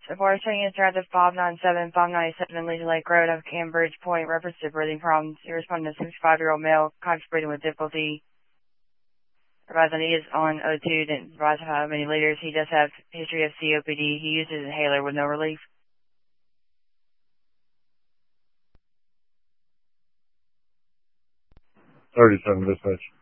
Forest Training Instructor 597, 597 Legion Lake Road of Cambridge Point, reference to breathing problems. You respond to a 65-year-old male, conscious breathing with difficulty. Advise that he is on O2, didn't advise how many liters. He does have history of COPD. He uses an inhaler with no relief. 37 dispatch.